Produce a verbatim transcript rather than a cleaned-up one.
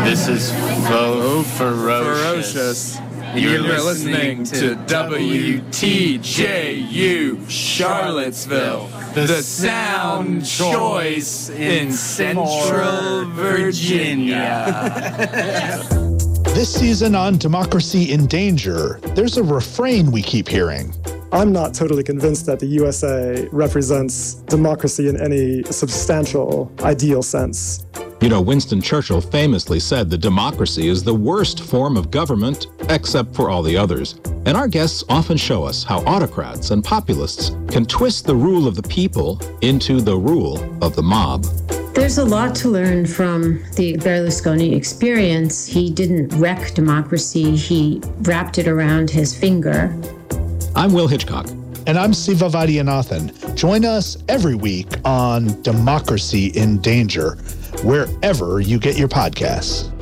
This is Faux Ferocious. Ferocious. You're, You're listening, listening to to W T J U Charlottesville, the sound choice in Central Virginia. This season on Democracy in Danger, there's a refrain we keep hearing. I'm not totally convinced that the U S A represents democracy in any substantial, ideal sense. You know, Winston Churchill famously said that democracy is the worst form of government, except for all the others. And our guests often show us how autocrats and populists can twist the rule of the people into the rule of the mob. There's a lot to learn from the Berlusconi experience. He didn't wreck democracy, he wrapped it around his finger. I'm Will Hitchcock. And I'm Siva Vaidyanathan. Join us every week on Democracy in Danger, wherever you get your podcasts.